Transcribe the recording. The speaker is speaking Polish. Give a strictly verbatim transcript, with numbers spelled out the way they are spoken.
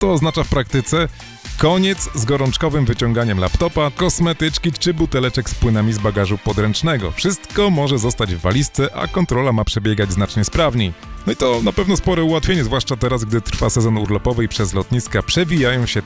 to oznacza w praktyce? Koniec z gorączkowym wyciąganiem laptopa, kosmetyczki czy buteleczek z płynami z bagażu podręcznego. Wszystko może zostać w walizce, a kontrola ma przebiegać znacznie sprawniej. No i to na pewno spore ułatwienie, zwłaszcza teraz, gdy trwa sezon urlopowy i przez lotniska przewijają się